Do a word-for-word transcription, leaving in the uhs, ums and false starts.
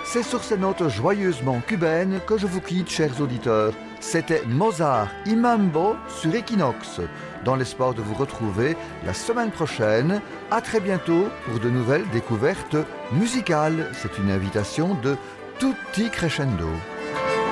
C'est sur ces notes joyeusement cubaines que je vous quitte, chers auditeurs. C'était Mozart Imambo sur Equinox, dans l'espoir de vous retrouver la semaine prochaine. À très bientôt pour de nouvelles découvertes musicales. C'est une invitation de Tutti Crescendo.